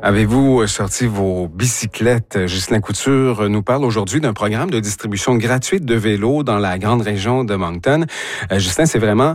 Avez-vous sorti vos bicyclettes? Ghislain Couture nous parle aujourd'hui d'un programme de distribution gratuite de vélos dans la grande région de Moncton. Ghislain, c'est vraiment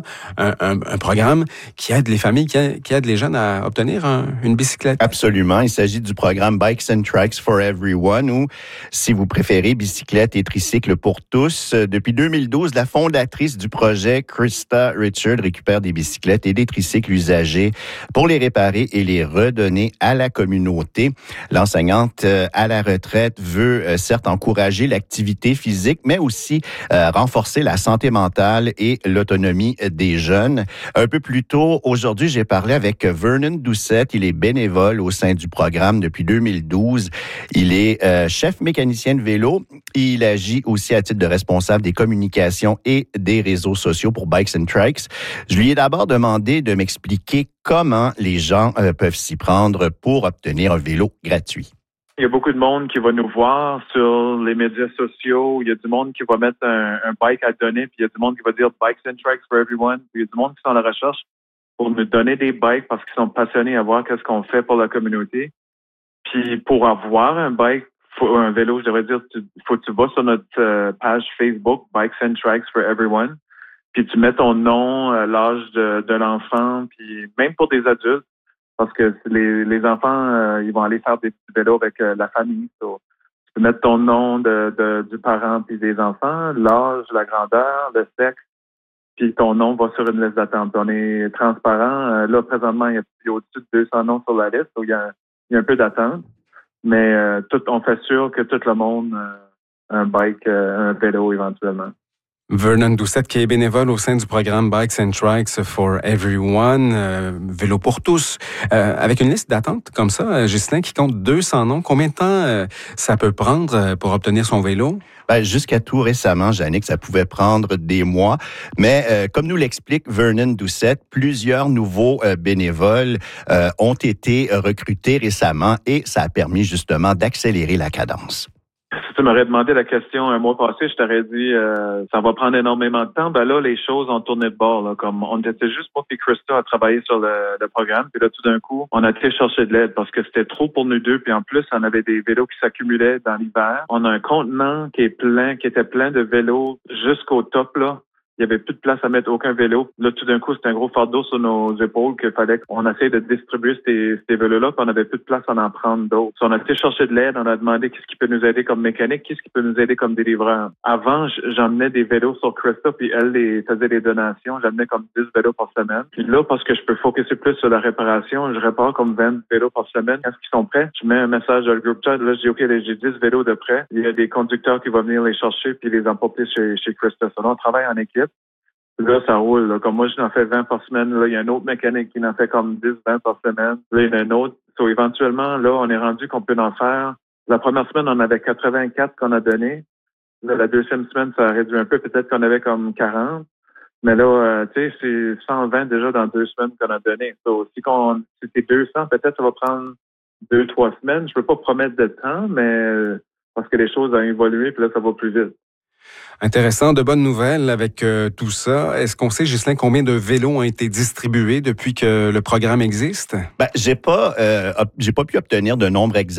un programme qui aide les familles, qui aide les jeunes à obtenir une bicyclette. Absolument. Il s'agit du programme Bikes and Trikes for Everyone ou, si vous préférez, bicyclette et tricycle pour tous. Depuis 2012, la fondatrice du projet, Krista Richard, récupère des bicyclettes et des tricycles usagés pour les réparer et les redonner à la communauté. L'enseignante à la retraite veut certes encourager l'activité physique, mais aussi renforcer la santé mentale et l'autonomie des jeunes. Un peu plus tôt, aujourd'hui, j'ai parlé avec Vernon Doucette. Il est bénévole au sein du programme depuis 2012. Il est chef mécanicien de vélo. Il agit aussi à titre de responsable des communications et des réseaux sociaux pour Bikes and Trikes. Je lui ai d'abord demandé de m'expliquer comment les gens peuvent s'y prendre pour obtenir un vélo gratuit. Il y a beaucoup de monde qui va nous voir sur les médias sociaux. Il y a du monde qui va mettre un bike à donner, puis il y a du monde qui va dire Bikes and Trikes for Everyone. Puis il y a du monde qui sont à la recherche pour nous donner des bikes parce qu'ils sont passionnés à voir qu'est-ce qu'on fait pour la communauté. Puis pour avoir un bike, un vélo, je devrais dire, faut que tu vas sur notre page Facebook, Bikes and Trikes for Everyone, puis tu mets ton nom, l'âge de l'enfant, puis même pour des adultes, parce que les enfants, ils vont aller faire des petits vélos avec la famille. So, tu peux mettre ton nom du parent puis des enfants, l'âge, la grandeur, le sexe, puis ton nom va sur une liste d'attente. On est transparent. Là, présentement, il y a au-dessus de 200 noms sur la liste, donc il y a un peu d'attente. Mais on fait sûr que tout le monde a un bike, un vélo éventuellement. Vernon Doucette, qui est bénévole au sein du programme Bikes and Trikes for Everyone, vélo pour tous, avec une liste d'attente comme ça, Ghislain, qui compte 200 noms. Combien de temps ça peut prendre pour obtenir son vélo? Jusqu'à tout récemment, Jannick, ça pouvait prendre des mois. Mais comme nous l'explique Vernon Doucette, plusieurs nouveaux bénévoles ont été recrutés récemment et ça a permis justement d'accélérer la cadence. Si tu m'aurais demandé la question un mois passé, je t'aurais dit ça va prendre énormément de temps. Ben là, les choses ont tourné de bord. Là, comme on était juste moi et Krista à travailler sur le programme. Puis là, tout d'un coup, on a été chercher de l'aide parce que c'était trop pour nous deux. Puis en plus, on avait des vélos qui s'accumulaient dans l'hiver. On a un contenant qui était plein de vélos jusqu'au top là. Il y avait plus de place à mettre aucun vélo. Là, tout d'un coup, c'était un gros fardeau sur nos épaules qu'il fallait qu'on essaye de distribuer ces vélos-là, puis on avait plus de place à en prendre d'autres. On a été chercher de l'aide, on a demandé qu'est-ce qui peut nous aider comme mécanique, qu'est-ce qui peut nous aider comme délivreur. Avant, j'emmenais des vélos sur Krista, puis elle faisait des donations. J'emmenais comme 10 vélos par semaine. Puis là, parce que je peux focuser plus sur la réparation, je répare comme 20 vélos par semaine. Est-ce qu'ils sont prêts? Je mets un message dans le groupe chat. Là, je dis, OK, j'ai 10 vélos de prêt. Il y a des conducteurs qui vont venir les chercher puis les emporter chez Krista. On travaille en équipe. Là, ça roule. Là. Comme moi, j'en fais 20 par semaine. Là, il y a un autre mécanique qui en fait comme 10, 20 par semaine. Là, il y en a un autre. So, éventuellement, là, on est rendu qu'on peut en faire. La première semaine, on avait 84 qu'on a donné. Là, la deuxième semaine, ça a réduit un peu. Peut-être qu'on avait comme 40. Mais là, tu sais, c'est 120 déjà dans 2 semaines qu'on a donné. So, si c'est 200, peut-être ça va prendre 2-3 semaines. Je peux pas promettre de temps, mais parce que les choses ont évolué, puis là, ça va plus vite. Intéressant, de bonnes nouvelles avec tout ça. Est-ce qu'on sait, Ghislain, combien de vélos ont été distribués depuis que le programme existe? J'ai pas pu obtenir de nombre exact.